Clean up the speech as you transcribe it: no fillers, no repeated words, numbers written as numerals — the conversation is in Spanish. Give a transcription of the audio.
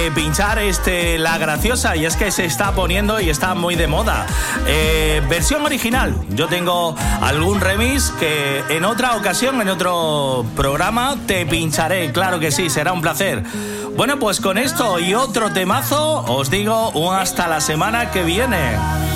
pinchar La Graciosa, y es que se está poniendo y está muy de moda. Versión original. Yo tengo algún remix que en otra ocasión, en otro programa, te pincharé. Claro que sí, será un placer. Bueno, pues con esto y otro temazo, os digo hasta la semana que viene.